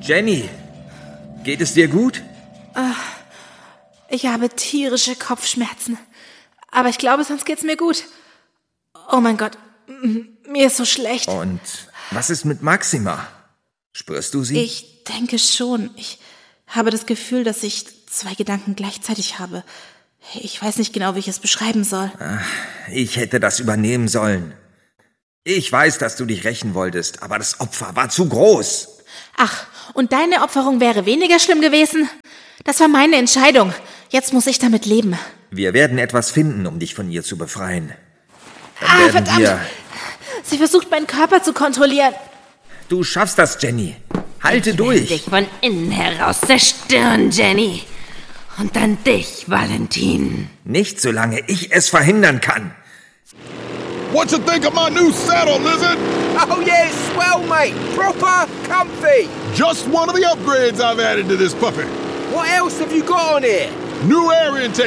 Jenny, geht es dir gut? Ich habe tierische Kopfschmerzen. Aber ich glaube, sonst geht's mir gut. Oh mein Gott, mir ist so schlecht. Und was ist mit Maxima? Spürst du sie? Ich denke schon. Ich habe das Gefühl, dass ich 2 Gedanken gleichzeitig habe. Ich weiß nicht genau, wie ich es beschreiben soll. Ich hätte das übernehmen sollen. Ich weiß, dass du dich rächen wolltest, aber das Opfer war zu groß. Ach, und deine Opferung wäre weniger schlimm gewesen? Das war meine Entscheidung. Jetzt muss ich damit leben. Wir werden etwas finden, um dich von ihr zu befreien. Dann werden verdammt! Sie versucht, meinen Körper zu kontrollieren. Du schaffst das, Jenny. Halte durch. Dich von innen heraus zerstören, Jenny. Und dann dich, Valentin. Nicht solange ich es verhindern kann. What you think of my new saddle, Lizard? Oh yeah, it's swell, mate. Proper comfy. Just one of the upgrades I've added to this puppy. What else have you got on here? New air intake.